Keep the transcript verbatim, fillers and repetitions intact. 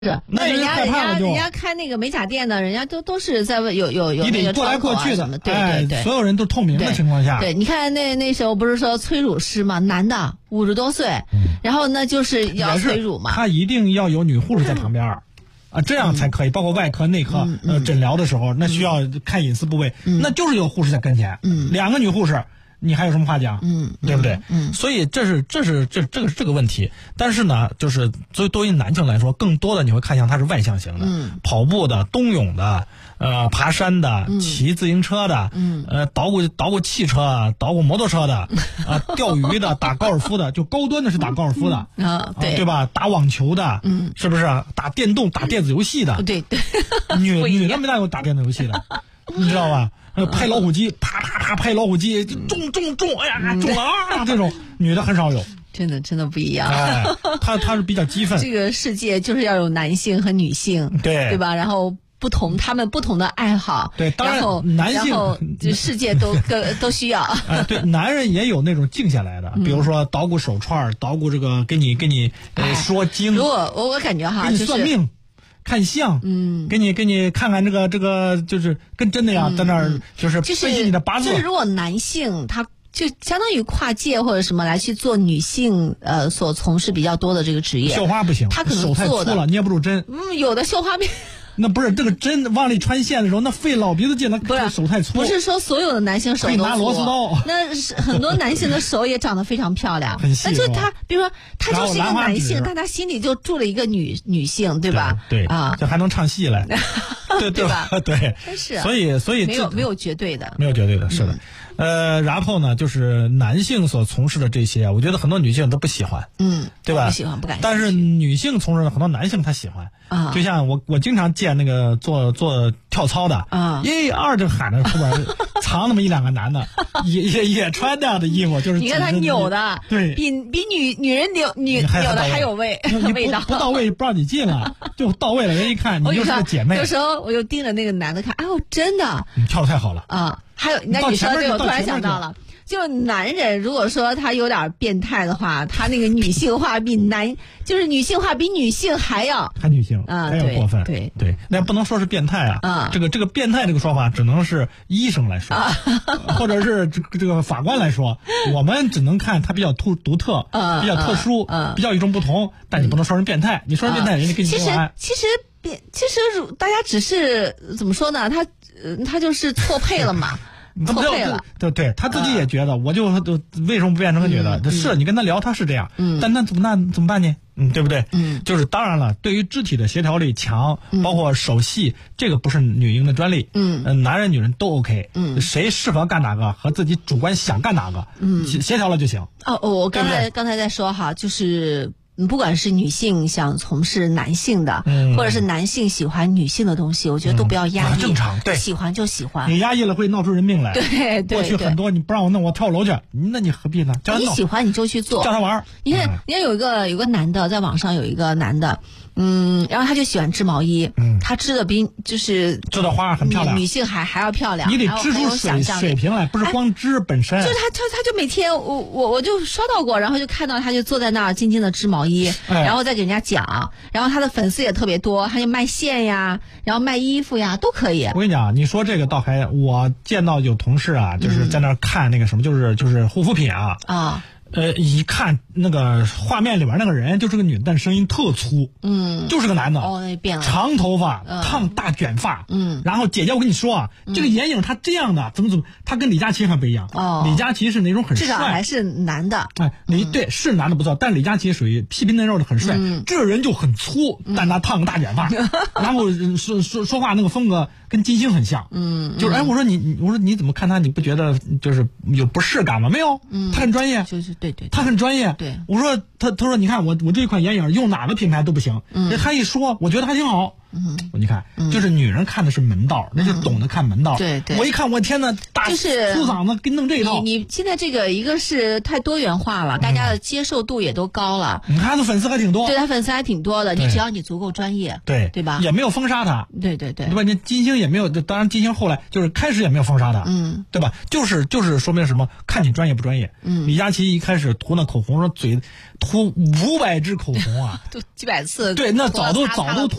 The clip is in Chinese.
是，那人家人家人家开那个美甲店的，人家都都是在问有有有那个过来过去的， 对对对， 哎，所有人都透明的情况下， 对，你看那那时候不是说催乳师嘛，男的五十多岁，嗯、然后呢就是要催乳嘛， 他一定要有女护士在旁边。嗯啊，这样才可以，包括外科、内科， 嗯、 呃，诊疗的时候，那需要看隐私部位， 嗯、 那就是有护士在跟前， 嗯， 两个女护士，你还有什么话讲？ 嗯， 对不对？ 嗯， 所以这是这是这这个是这个问题。但是呢，就是作为对于男性来说，更多的你会看向他是外向型的， 嗯， 跑步的、冬泳的，呃，爬山的、 嗯、 骑自行车的， 嗯， 呃，捣鼓捣鼓汽车、捣鼓摩托车的，啊、呃，钓鱼的、打高尔夫的，就高端的是打高尔夫的， 嗯、啊，对， 啊，对吧？打网球的， 嗯， 是不是？打电动、打电子游戏的， 对对， 女女的没大有打电子游戏的，你知道吧？拍老虎机，啪啪啪拍老虎机，中中中，哎呀，中了啊！这种女的很少有， 真的真的不一样。 哎，她她是比较激愤。 这个世界就是要有男性和女性， 对对吧？然后不同他们不同的爱好， 对，当然然后男性， 然后就世界都都都需要。 哎，对，男人也有那种静下来的，比如说捣鼓手串，捣鼓这个给你给你呃说经。 如果我我感觉哈， 给你算命。看相， 嗯， 给你给你看看这个这个，就是跟真的呀， 嗯、 在那儿就是分析你的八字。 就是如果男性他就相当于跨界或者什么来去做女性呃所从事比较多的这个职业， 绣花不行， 他可能手太粗了，捏不住针。 嗯，有的绣花面。 那不是这个针往里穿线的时候，那费老鼻子劲了， 不是手太粗。 不是说所有的男性手都粗， 可以拿螺丝刀。 那是很多男性的手也长得非常漂亮， 很细。 那就他，比如说他就是一个男性，但他心里就住了一个女女性，对吧？ 对啊， 这还能唱戏来，对对吧？ 对， 真是。 所以所以没有没有绝对的， 没有绝对的，是的。 嗯呃，然后呢，就是男性所从事的这些，我觉得很多女性都不喜欢， 嗯， 对吧？ 不喜欢，不感兴趣。 但是女性从事的很多男性他喜欢啊， 就像我我经常见那个做做跳操的啊， 一二就喊着后边藏那么一两个男的，也也也穿那样的衣服，就是你看他扭的， 对， 比比女女人扭女扭的还有味味道， 不到位不让你进了，就到位了，人一看你就是个姐妹。 有时候我就盯着那个男的看，哎呦，真的， 你跳的太好了啊！还有，那你说这个，我突然想到了。就男人如果说他有点变态的话，他那个女性化比男就是女性化比女性还要还女性啊， 还要过分。 对对，那不能说是变态啊。 啊， 这个这个变态这个说法只能是医生来说， 啊、 或者是这个这个法官来说，我们只能看他比较突独特， 啊、 比较特殊， 啊、 比较与众不同。但你不能说人变态，你说人变态，人家给你其实说完。 其实变，其实大家只是怎么说呢？他呃他就是错配了嘛。错配了， 对对，他自己也觉得，我就为什么不变成个女的？ 嗯、 是你跟他聊，他是这样， 嗯， 但那怎么那怎么办呢？嗯，对不对？ 嗯， 就是当然了，对于肢体的协调力强，包括手细，这个不是女婴的专利， 嗯， 呃，男人女人都 OK， 嗯， 谁适合干哪个和自己主观想干哪个， 嗯， 协调了就行。 哦，我刚才对对刚才在说哈，就是。不管是女性想从事男性的， 嗯， 或者是男性喜欢女性的东西，我觉得都不要压抑， 嗯啊、正常，对， 喜欢就喜欢。 你压抑了会闹出人命来。 对对， 过去很多你不让我弄，我跳楼去，那你何必呢？叫他你喜欢你就去做， 叫他玩。 你看，你看有一个有个男的，在网上有一个男的。嗯，然后他就喜欢织毛衣， 嗯， 他织的比就是织的花很漂亮， 女性还还要漂亮， 你得织出水水平来，不是光织本身。 就是他他他就每天我我我就刷到过，然后就看到他就坐在那儿静静的织毛衣， 哎、 然后再给人家讲，然后他的粉丝也特别多，他就卖线呀，然后卖衣服呀都可以。 我跟你讲，你说这个倒还，我见到有同事啊，就是在那儿看那个什么，就是就是护肤品啊啊。 呃，一看那个画面里边那个人就是个女的，但声音特粗， 嗯， 就是个男的， 哦，那变了， 长头发， 嗯、 烫大卷发， 嗯， 然后姐姐，我跟你说啊， 嗯、 这个眼影他这样的，怎么怎么，他跟李佳琦还不一样， 哦， 李佳琦是那种很帅， 至少还是男的， 哎，李、嗯、对是男的不错，但李佳琦属于细皮嫩肉的很帅， 嗯、 这个人就很粗，但他烫个大卷发，嗯、然后说说说话那个风格跟金星很像， 嗯， 就是哎，我说你，我说你怎么看他，你不觉得就是有不适感吗？没有， 嗯， 他很专业， 就是对 对, 对， 他很专业。 对， 我说他他说你看我我这款眼影用哪个品牌都不行， 嗯， 他一说我觉得还挺好， 嗯， 你看，就是女人看的是门道，那就懂得看门道。 对对， 我一看，我天哪，大粗嗓子跟弄这一套。 你你现在这个一个是太多元化了，大家的接受度也都高了。 你看他粉丝还挺多， 对他粉丝还挺多的。你只要你足够专业， 对对吧？ 也没有封杀他。 对对对， 对吧？你金星也没有，当然金星后来就是开始也没有封杀他， 嗯， 对吧？就是就是说明什么？看你专业不专业。 嗯， 李佳琦一开始涂那口红，说嘴涂五百支口红啊， 都几百次， 对，那早都早都涂。